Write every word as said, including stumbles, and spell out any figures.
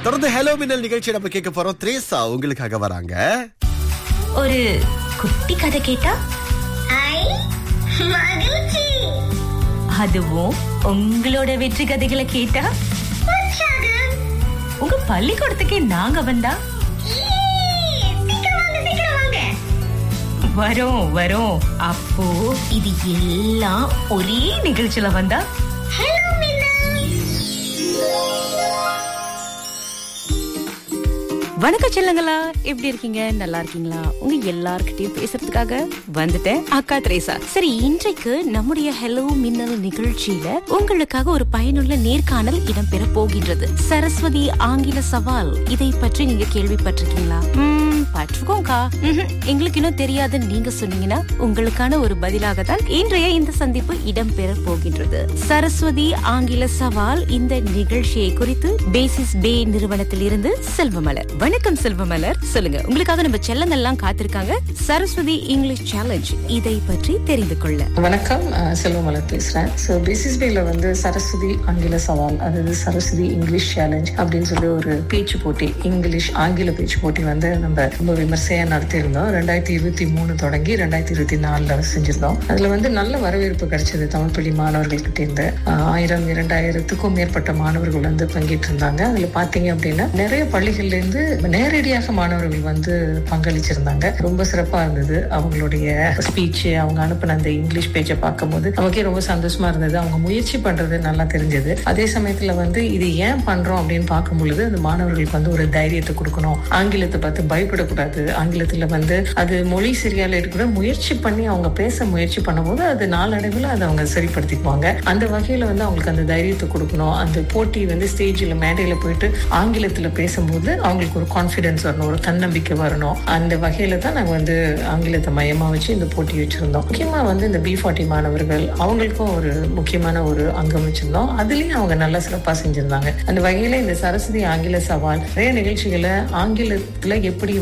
தொடர்ந்து ஹலோ மின்னல் நிகழ்ச்சி நம்ம கேட்க போறோம். த்ரேசா உங்களுக்காக வராங்க. ஒரு குட்டி கதை கேட்டா ஐ மகிழ்ச்சி. அதுவும் உங்களோட வெற்றி கதைகளை கேட்டா உற்சாகம். உங்க பள்ளிக்கூடத்துக்கே நாங்க வந்தா ஈ, சீக்கிரம் வாங்க, சீக்கிரம் வாங்க. வரோம் வரோம். அப்போ இது எல்லாம் ஒரே நிகழ்ச்சியில வந்தா ஹலோ மின்னல். வணக்கம் செல்லங்களா, எப்படி இருக்கீங்க? நல்லா இருக்கீங்களா? உங்க எல்லார்கிட்டயும் பேசுறதுக்காக வந்துட்டேன், அக்கா த்ரேசா. சரி, இன்றைக்கு நம்முடைய ஹலோ மின்னல் நிகழ்ச்சியில உங்களுக்காக ஒரு பயனுள்ள நேர்காணல் இடம்பெற போகின்றது. சரஸ்வதி ஆங்கில சவால், இதை பற்றி நீங்க கேள்விப்பட்டிருக்கீங்களா? ம், பட்டிருக்கோம்க்கா. ம்ஹும், எங்களுக்கு இன்னும் தெரியாதுன்னு நீங்க சொன்னீங்கன்னா உங்களுக்கான ஒரு பதிலாக தான் இன்றைய இந்த சந்திப்பு இடம்பெற போகின்றது. சரஸ்வதி ஆங்கில சவால் இந்த நிகழ்ச்சியை குறித்து பேசிஸ் பே நிறுவனத்தில் இருந்து செல்வமலர். வணக்கம் செல்வமலர், சொல்லுங்க, உங்களுக்காக நம்ம செல்லங்கள்லாம் காத்திருக்காங்க. சரஸ்வதி இங்கிலீஷ் சேலஞ்ச், இதை பற்றி தெரிந்து கொள்ள. வணக்கம், அஹ், செல்வமலர் பேசுறேன். ஸோ பேசிஸ் பேல வந்து சரஸ்வதி ஆங்கில சவால், அதாவது சரஸ்வதி இங்கிலீஷ் சேலஞ்ச் அப்படின்னு சொல்லி ஒரு பேச்சு போட்டி, இங்கிலீஷ் ஆங்கில பேச்சு போட்டி வந்து நம்ம ரொம்ப விமர்சையா நடத்தியிருந்தோம். ரெண்டாயிரத்தி இருபத்தி மூணு தொடங்கி ரெண்டாயிரத்தி இருபத்தி நாலுல செஞ்சிருந்தோம். அதுல வந்து நல்ல வரவேற்பு கிடைச்சது. தமிழ் பள்ளி மாணவர்கள் கிட்ட இருந்து அஹ், ஆயிரம் இரண்டாயிரத்துக்கும் மேற்பட்ட மாணவர்கள் வந்து பங்கேற்று இருந்தாங்க. அதுல பாத்தீங்க அப்படின்னா நிறைய பள்ளிகள்ல இருந்து நேரடியாக மாணவர்கள் வந்து பங்களிச்சிருந்தாங்க. ரொம்ப சிறப்பா இருந்தது அவங்களுடைய ஸ்பீச், அவங்க அனுப்பின அந்த இங்கிலீஷ் பேச்சை பார்க்கும்போது நமக்கே ரொம்ப சந்தோஷமா இருந்தது. அவங்க முயற்சி பண்றது நல்லா தெரிஞ்சது. அதே சமயத்துல வந்து இது ஏன் பண்றோம் அப்படின்னு பார்க்கும் பொழுது அந்த மாணவர்களுக்கு வந்து ஒரு தைரியத்தை கொடுக்கணும். ஆங்கிலத்தை பார்த்து பயப்படக்கூடாது. ஆங்கிலத்துல வந்து அது மொழி சரியால கூட முயற்சி பண்ணி அவங்க பேச முயற்சி பண்ணும்போது அது நாளடைவில் அதை அவங்க சரிப்படுத்திக்குவாங்க. அந்த வகையில வந்து அவங்களுக்கு அந்த தைரியத்தை கொடுக்கணும். அந்த போட்டி வந்து ஸ்டேஜில் மேடையில போயிட்டு ஆங்கிலத்துல பேசும்போது அவங்களுக்கு ஒரு கான்ஃபிடன்ஸ் வரணும், ஒரு தன்னம்பிக்கை வரணும். அந்த வகையில தான் நாங்க வந்து ஆங்கிலத்தை மையமா வச்சு இந்த போட்டி வச்சிருந்தோம். முக்கியமா வந்து இந்த பி ஃபார்ட்டி மாணவர்கள் அவங்களுக்கும் ஒரு முக்கியமான ஒரு அங்கம் வச்சிருந்தோம். அதுலயும் அவங்க நல்லா சிறப்பா செஞ்சிருந்தாங்க. அந்த வகையில இந்த சரஸ்வதி ஆங்கில சவால் நிறைய நிகழ்ச்சிகளை ஆங்கிலத்துல எப்படி